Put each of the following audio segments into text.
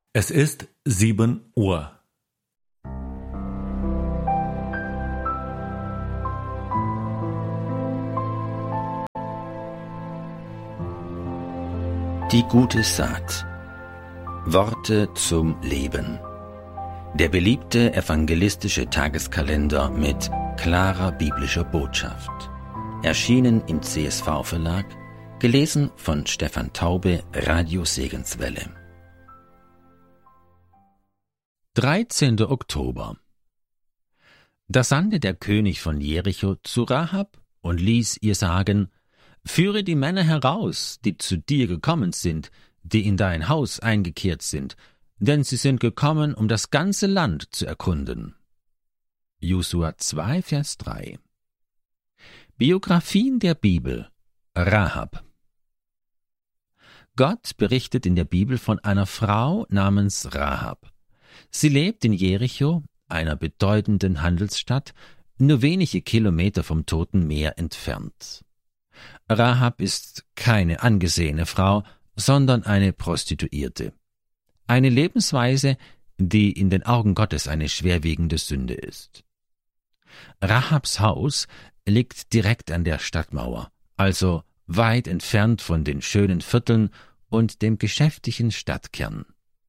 Es ist 7 Uhr. Die gute Saat. Worte zum Leben. Der beliebte evangelistische Tageskalender mit klarer biblischer Botschaft. Erschienen im CSV-Verlag, gelesen von Stefan Taube, Radio Segenswelle. 13. Oktober. Da sandte der König von Jericho zu Rahab und ließ ihr sagen: Führe die Männer heraus, die zu dir gekommen sind, die in dein Haus eingekehrt sind, denn sie sind gekommen, um das ganze Land zu erkunden. Josua 2, Vers 3. Biografien der Bibel. Rahab. Gott berichtet in der Bibel von einer Frau namens Rahab. Sie lebt in Jericho, einer bedeutenden Handelsstadt, nur wenige Kilometer vom Toten Meer entfernt. Rahab ist keine angesehene Frau, sondern eine Prostituierte. Eine Lebensweise, die in den Augen Gottes eine schwerwiegende Sünde ist. Rahabs Haus liegt direkt an der Stadtmauer, also weit entfernt von den schönen Vierteln und dem geschäftigen Stadtkern.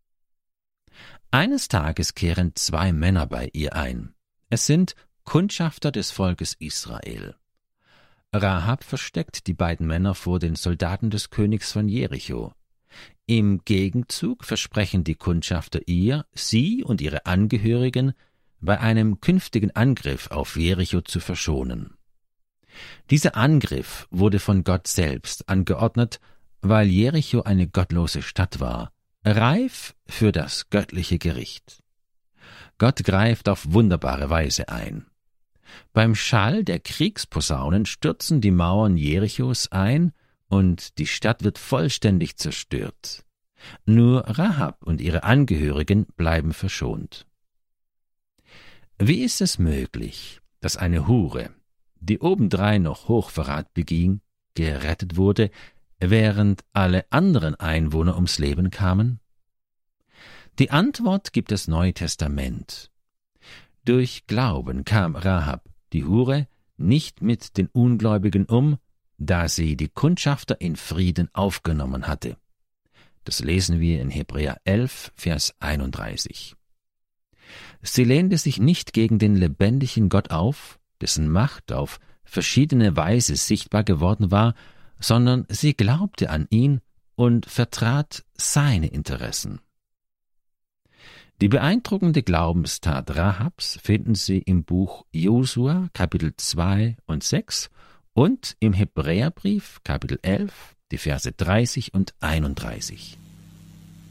Eines Tages kehren 2 Männer bei ihr ein. Es sind Kundschafter des Volkes Israel. Rahab versteckt die beiden Männer vor den Soldaten des Königs von Jericho. Im Gegenzug versprechen die Kundschafter ihr, sie und ihre Angehörigen bei einem künftigen Angriff auf Jericho zu verschonen. Dieser Angriff wurde von Gott selbst angeordnet, weil Jericho eine gottlose Stadt war, reif für das göttliche Gericht. Gott greift auf wunderbare Weise ein. Beim Schall der Kriegsposaunen stürzen die Mauern Jerichos ein und die Stadt wird vollständig zerstört. Nur Rahab und ihre Angehörigen bleiben verschont. Wie ist es möglich, dass eine Hure, die obendrein noch Hochverrat beging, gerettet wurde, während alle anderen Einwohner ums Leben kamen? Die Antwort gibt das Neue Testament. Durch Glauben kam Rahab, die Hure, nicht mit den Ungläubigen um, da sie die Kundschafter in Frieden aufgenommen hatte. Das lesen wir in Hebräer 11, Vers 31. Sie lehnte sich nicht gegen den lebendigen Gott auf, dessen Macht auf verschiedene Weise sichtbar geworden war, sondern sie glaubte an ihn und vertrat seine Interessen. Die beeindruckende Glaubenstat Rahabs finden Sie im Buch Josua, Kapitel 2 und 6 und im Hebräerbrief, Kapitel 11, die Verse 30 und 31.